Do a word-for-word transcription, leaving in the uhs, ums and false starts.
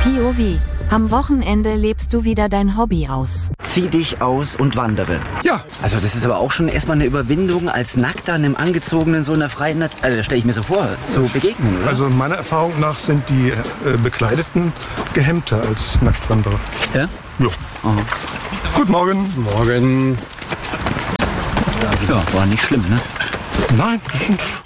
P O V. Am Wochenende lebst du wieder dein Hobby aus. Zieh dich aus und wandere. Ja. Also das ist aber auch schon erstmal eine Überwindung, als Nackter einem Angezogenen so in der freien Natur, also stelle ich mir so vor, zu begegnen, oder? Also meiner Erfahrung nach sind die äh, Bekleideten gehemmter als Nacktwanderer. Ja? Ja. Aha. Guten Morgen. Morgen. Ja, war nicht schlimm, ne? Nein, das sind